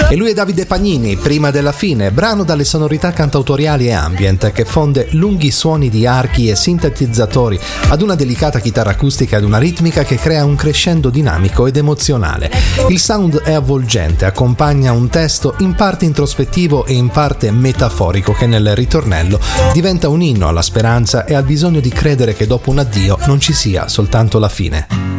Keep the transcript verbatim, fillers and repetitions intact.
E lui è Davide Pagnini, Prima della fine, brano dalle sonorità cantautoriali e ambient che fonde lunghi suoni di archi e sintetizzatori ad una delicata chitarra acustica ed una ritmica che crea un crescendo dinamico ed emozionale. Il sound è avvolgente, accompagna un testo in parte introspettivo e in parte metaforico che nel ritornello diventa un inno alla speranza e al bisogno di credere che dopo un addio non ci sia soltanto la fine.